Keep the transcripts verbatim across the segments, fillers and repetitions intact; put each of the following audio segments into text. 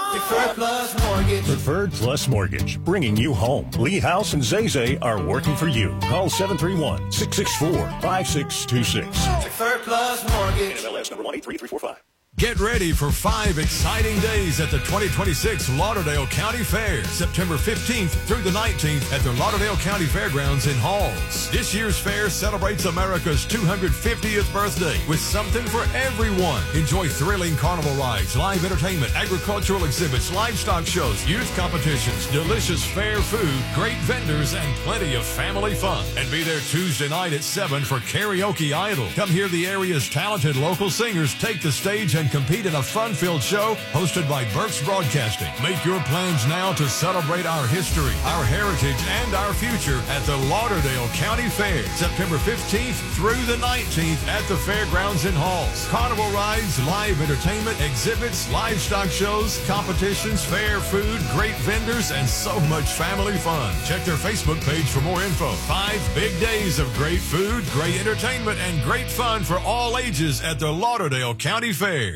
Preferred Plus Mortgage. Preferred Plus Mortgage, bringing you home. Lee House and Zay Zay are working for you. Call seven three one, six six four, five six two six. Preferred Plus Mortgage. N M L S number one eight three three four five. Get ready for five exciting days at the twenty twenty-six Lauderdale County Fair, September fifteenth through the nineteenth at the Lauderdale County Fairgrounds in Halls. This year's fair celebrates America's two hundred fiftieth birthday with something for everyone. Enjoy thrilling carnival rides, live entertainment, agricultural exhibits, livestock shows, youth competitions, delicious fair food, great vendors, and plenty of family fun. And be there Tuesday night at seven for Karaoke Idol. Come hear the area's talented local singers take the stage and compete in a fun-filled show hosted by Burks Broadcasting. Make your plans now to celebrate our history, our heritage, and our future at the Lauderdale County Fair, September fifteenth through the nineteenth at the Fairgrounds in Halls. Carnival rides, live entertainment, exhibits, livestock shows, competitions, fair food, great vendors, and so much family fun. Check their Facebook page for more info. Five big days of great food, great entertainment, and great fun for all ages at the Lauderdale County Fair.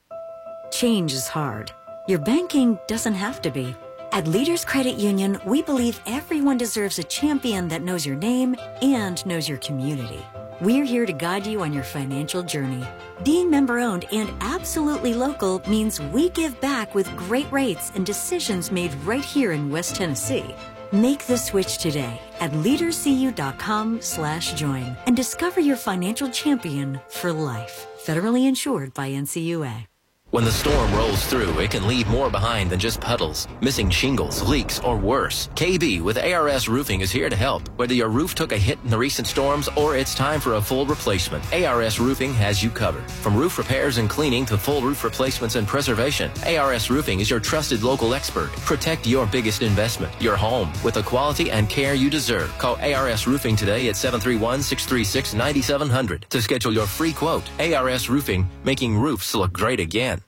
Change is hard. Your banking doesn't have to be. At Leaders Credit Union, we believe everyone deserves a champion that knows your name and knows your community. We're here to guide you on your financial journey. Being member-owned and absolutely local means we give back with great rates and decisions made right here in West Tennessee. Make the switch today at leaderscu.com slash join and discover your financial champion for life. Federally insured by N C U A. When the storm rolls through, it can leave more behind than just puddles, missing shingles, leaks, or worse. K B with A R S Roofing is here to help. Whether your roof took a hit in the recent storms or it's time for a full replacement, A R S Roofing has you covered. From roof repairs and cleaning to full roof replacements and preservation, A R S Roofing is your trusted local expert. Protect your biggest investment, your home, with the quality and care you deserve. Call A R S Roofing today at seven three one, six three six, nine seven zero zero to schedule your free quote. A R S Roofing, making roofs look great again.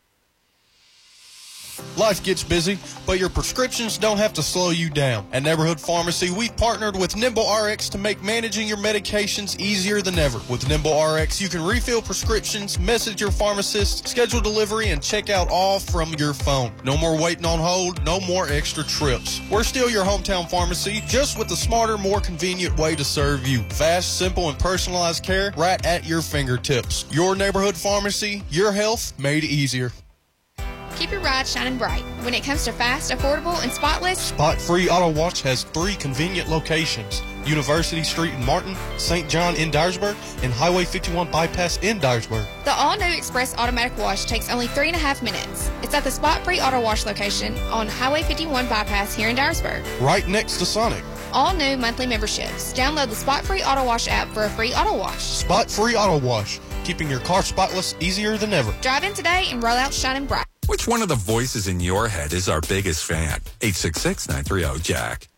Life gets busy, but your prescriptions don't have to slow you down. At Neighborhood Pharmacy, we've partnered with Nimble R X to make managing your medications easier than ever. With Nimble R X, you can refill prescriptions, message your pharmacist, schedule delivery, and check out all from your phone. No more waiting on hold, no more extra trips. We're still your hometown pharmacy, just with a smarter, more convenient way to serve you. Fast, simple, and personalized care right at your fingertips. Your Neighborhood Pharmacy, your health made easier. Keep your ride shining bright. When it comes to fast, affordable, and spotless, Spot Free Auto Wash has three convenient locations: University Street in Martin, Saint John in Dyersburg, and Highway fifty-one Bypass in Dyersburg. The all-new Express Automatic Wash takes only three and a half minutes. It's at the Spot Free Auto Wash location on Highway fifty-one Bypass here in Dyersburg. Right next to Sonic. All new monthly memberships. Download the Spot Free Auto Wash app for a free auto wash. Spot Free Auto Wash, keeping your car spotless easier than ever. Drive in today and roll out shining bright. Which one of the voices in your head is our biggest fan? eight six six, nine three zero, Jack.